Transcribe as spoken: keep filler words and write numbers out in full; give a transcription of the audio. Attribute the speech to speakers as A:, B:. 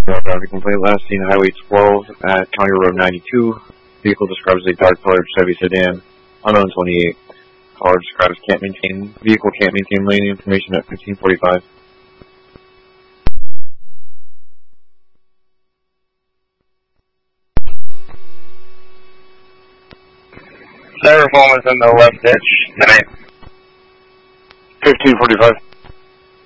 A: Traffic complaint last seen Highway twelve at County Road ninety-two. Vehicle describes a dark colored Chevy sedan, unknown twenty-eight. Caller describes can't maintain, vehicle can't maintain lane information at fifteen forty-five.
B: Styrofoam is in the left ditch tonight.
A: fifteen forty-five.